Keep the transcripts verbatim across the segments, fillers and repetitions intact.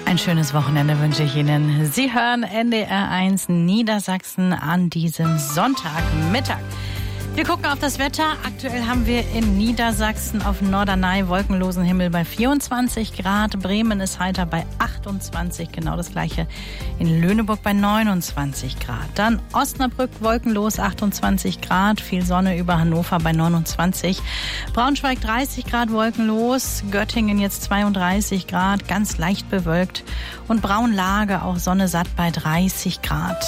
Ein schönes Wochenende wünsche ich Ihnen. Sie hören N D R eins Niedersachsen an diesem Sonntagmittag. Wir gucken auf das Wetter. Aktuell haben wir in Niedersachsen auf Norderney wolkenlosen Himmel bei vierundzwanzig Grad. Bremen ist heiter bei achtundzwanzig. Genau das gleiche in Lüneburg bei neunundzwanzig Grad. Dann Osnabrück wolkenlos achtundzwanzig Grad. Viel Sonne über Hannover bei neunundzwanzig. Braunschweig dreißig Grad wolkenlos. Göttingen jetzt zweiunddreißig Grad, ganz leicht bewölkt. Und Braunlage auch Sonne satt bei dreißig Grad.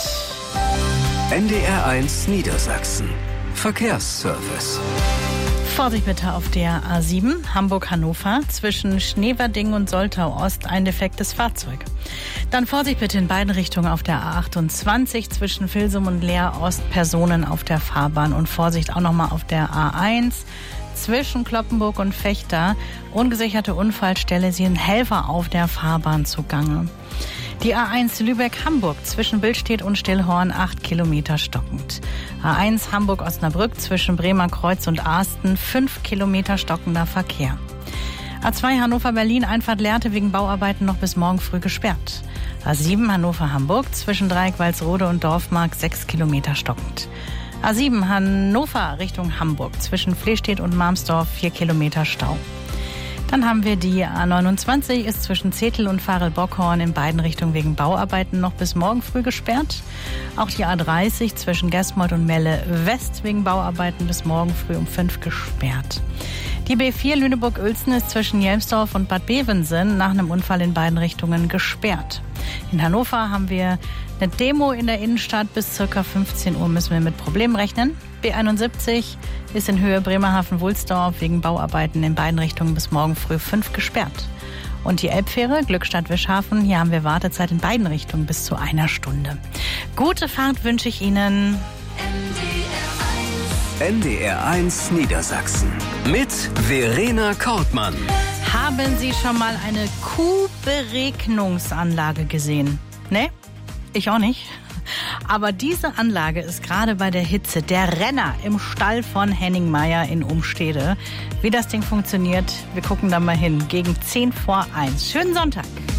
N D R eins Niedersachsen. Verkehrsservice. Vorsicht bitte auf der A sieben Hamburg-Hannover zwischen Schneverding und Soltau-Ost ein defektes Fahrzeug. Dann Vorsicht bitte in beiden Richtungen auf der A achtundzwanzig zwischen Vilsum und Leer-Ost Personen auf der Fahrbahn und Vorsicht auch nochmal auf der A eins zwischen Cloppenburg und Vechta. Ungesicherte Unfallstelle, sind Helfer auf der Fahrbahn zugange. Die A eins Lübeck-Hamburg zwischen Billstedt und Stillhorn acht Kilometer stockend. A eins Hamburg-Osnabrück zwischen Bremer Kreuz und Aasten fünf Kilometer stockender Verkehr. A zwei Hannover-Berlin Einfahrt Lehrte wegen Bauarbeiten noch bis morgen früh gesperrt. A sieben Hannover-Hamburg zwischen Dreieck-Walsrode und Dorfmark sechs Kilometer stockend. A sieben Hannover Richtung Hamburg zwischen Flestedt und Marmsdorf vier Kilometer Stau. Dann haben wir die A neunundzwanzig, ist zwischen Zetel und Varel-Bockhorn in beiden Richtungen wegen Bauarbeiten noch bis morgen früh gesperrt. Auch die A dreißig zwischen Gesmold und Melle West wegen Bauarbeiten bis morgen früh um fünf gesperrt. Die B vier Lüneburg-Uelzen ist zwischen Jelmsdorf und Bad Bevensen nach einem Unfall in beiden Richtungen gesperrt. In Hannover haben wir eine Demo in der Innenstadt. Bis circa fünfzehn Uhr müssen wir mit Problemen rechnen. B einundsiebzig ist in Höhe Bremerhaven-Wulsdorf wegen Bauarbeiten in beiden Richtungen bis morgen früh fünf gesperrt. Und die Elbfähre Glückstadt-Wischhafen, hier haben wir Wartezeit in beiden Richtungen bis zu einer Stunde. Gute Fahrt wünsche ich Ihnen. N D R eins Niedersachsen mit Verena Kortmann. Haben Sie schon mal eine Kuhberegnungsanlage gesehen? Ne? Ich auch nicht. Aber diese Anlage ist gerade bei der Hitze der Renner im Stall von Henning Meyer in Umstede. Wie das Ding funktioniert, wir gucken da mal hin. Gegen zehn vor eins. Schönen Sonntag.